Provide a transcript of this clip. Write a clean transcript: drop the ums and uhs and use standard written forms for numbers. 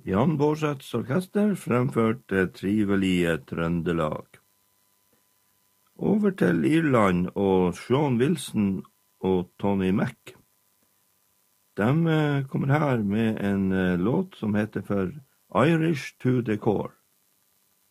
Jan Borseths orkester fremførte trivelige Trøndelag. Over til Irland og Sean Wilson og Tony Mac. De kommer her med en låt som heter for Irish to the Core.